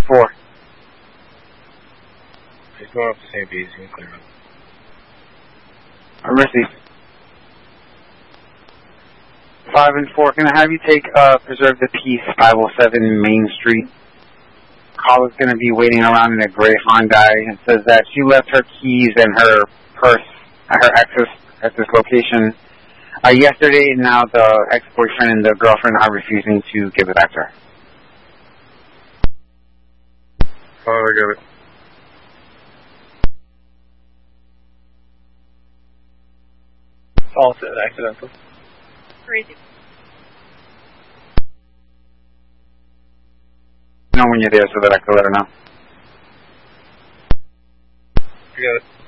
4. He's going up to St. B's. He's clear up. I received. 5 and 4. Can I have you take Preserve the Peace 507 Main Street? Caller is going to be waiting around in a gray Hyundai. It says that she left her keys and her purse at her ex's at this location yesterday, and now the ex-boyfriend and the girlfriend are refusing to give it back to her. Oh, I got it. False and accidental. Crazy. Know when you're there so that I can let her know. You got it.